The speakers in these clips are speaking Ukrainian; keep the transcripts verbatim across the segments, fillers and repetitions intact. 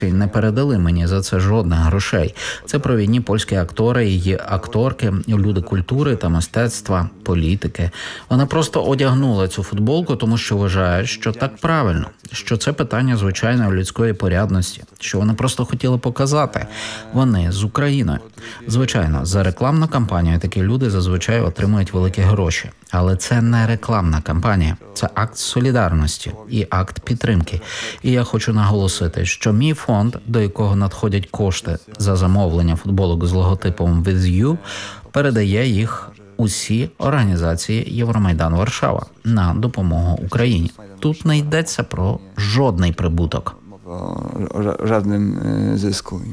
не передали мені за це жодних грошей. Це провідні польські актори і акторки, люди культури та мистецтва, політики. Вони просто одягнули цю футболку, тому що вважають, що так правильно, що це питання звичайної людської порядності, що вони просто хотіли показати. Вони з Україною. Звичайно, за рекламну кампанію такі люди зазвичай отримують великі гроші. Але це не рекламна кампанія, це акт солідарності і акт підтримки. І я хочу наголосити, що мій фонд, до якого надходять кошти за замовлення футболок з логотипом «With you», передає їх усі організації Євромайдан Варшава на допомогу Україні. Тут не йдеться про жодний прибуток. Жодним зиску.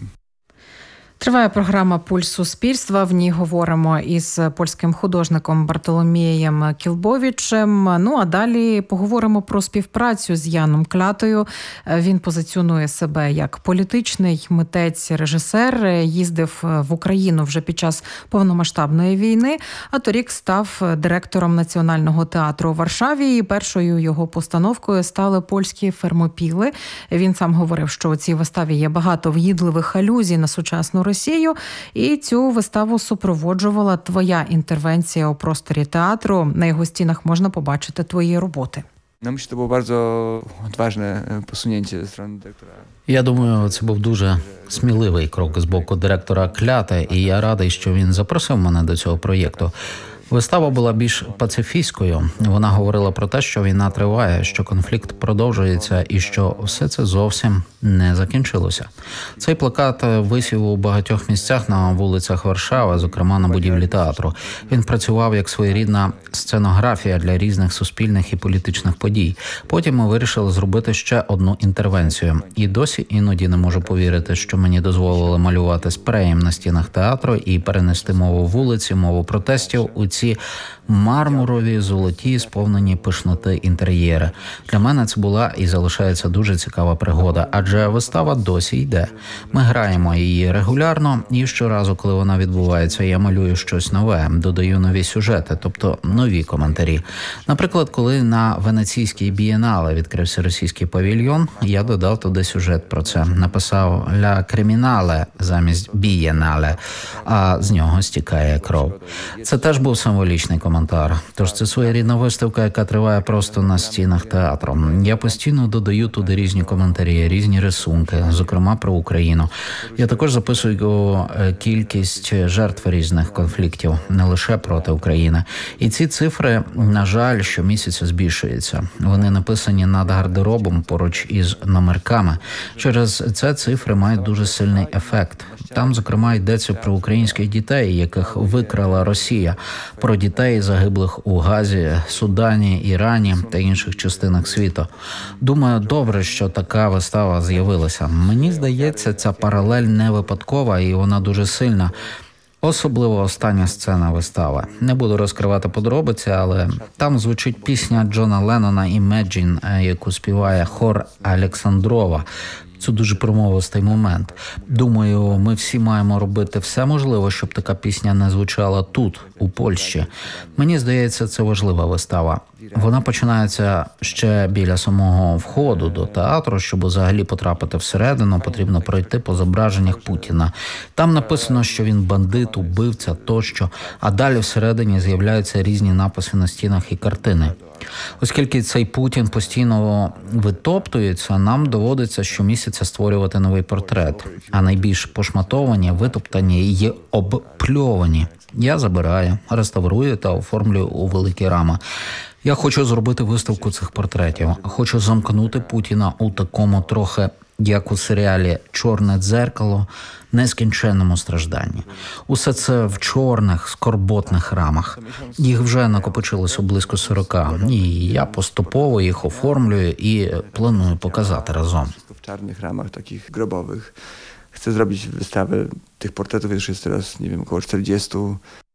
Триває програма «Пульс суспільства». В ній говоримо із польським художником Бартоломієм Кілбовічем. Ну, а далі поговоримо про співпрацю з Яном Клятою. Він позиціонує себе як політичний митець, режисер. Їздив в Україну вже під час повномасштабної війни, а торік став директором Національного театру у Варшаві. І першою його постановкою стали польські «Фермопіли». Він сам говорив, що у цій виставі є багато в'їдливих алюзій на сучасну Росію, і цю виставу супроводжувала твоя інтервенція у просторі театру. На його стінах можна побачити твої роботи. Ну, myślę, to było bardzo odważne posunięcie ze strony dyrektora. Я думаю, це був дуже сміливий крок з боку директора Кляти, і я радий, що він запросив мене до цього проєкту. Вистава була більш пацифістською. Вона говорила про те, що війна триває, що конфлікт продовжується і що все це зовсім не закінчилося. Цей плакат висів у багатьох місцях на вулицях Варшави, зокрема на будівлі театру. Він працював як своєрідна сценографія для різних суспільних і політичних подій. Потім ми вирішили зробити ще одну інтервенцію. І досі іноді не можу повірити, що мені дозволили малювати спреєм на стінах театру і перенести мову вулиці, мову протестів у ці мармурові, золоті, сповнені пишноти інтер'єри. Для мене це була і залишається дуже цікава пригода, адже вистава досі йде. Ми граємо її регулярно, і щоразу, коли вона відбувається, я малюю щось нове, додаю нові сюжети, тобто нові коментарі. Наприклад, коли на Венеційській бієнале відкрився російський павільйон, я додав туди сюжет про це. Написав «Ля кримінале» замість «бієнале», а з нього стікає кров. Це теж був символічний коментар. Тож це своєрідна виставка, яка триває просто на стінах театру. Я постійно додаю туди різні коментарі, різні рисунки, зокрема про Україну. Я також записую кількість жертв різних конфліктів, не лише проти України. І ці цифри, на жаль, щомісяця збільшуються. Вони написані над гардеробом поруч із номерками. Через це цифри мають дуже сильний ефект. Там, зокрема, йдеться про українських дітей, яких викрала Росія, про дітей, загиблих у Газі, Судані, Ірані та інших частинах світу. Думаю, добре, що така вистава з'явилася. Мені здається, ця паралель не випадкова і вона дуже сильна. Особливо остання сцена вистави. Не буду розкривати подробиці, але там звучить пісня Джона Леннона «Imagine», яку співає хор Олександрова. Це дуже промовистий момент. Думаю, ми всі маємо робити все можливе, щоб така пісня не звучала тут, у Польщі. Мені здається, це важлива вистава. Вона починається ще біля самого входу до театру. Щоб взагалі потрапити всередину, потрібно пройти по зображеннях Путіна. Там написано, що він бандит, убивця, тощо. А далі всередині з'являються різні написи на стінах і картини. Оскільки цей Путін постійно витоптується, нам доводиться щомісяця створювати новий портрет. А найбільш пошматовані, витоптані і обпльовані я забираю, реставрую та оформлюю у великі рами. Я хочу зробити виставку цих портретів. Хочу замкнути Путіна у такому трохи, як у серіалі «Чорне дзеркало», нескінченному стражданні. Усе це в чорних, скорботних рамах. Їх вже накопичилося близько сорока. І я поступово їх оформлюю і планую показати разом. W czarnych ramach, takich grobowych. Chcę zrobić wystawę tych portretów, już jest teraz, nie wiem, około czterdziestu.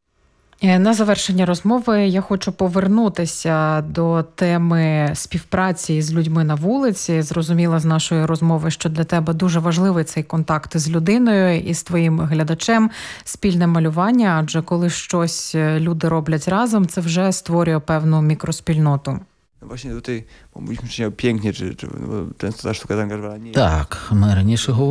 На завершення розмови я хочу повернутися до теми співпраці з людьми на вулиці. Зрозуміла з нашої розмови, що для тебе дуже важливий цей контакт з людиною і з твоїм глядачем, спільне малювання, адже коли щось люди роблять разом, це вже створює певну мікроспільноту. Właśnie tutaj mówiliśmy, czy nie pięknie, czy, czy bo często ta sztuka zaangażowała nie. Так, ми раніше говорили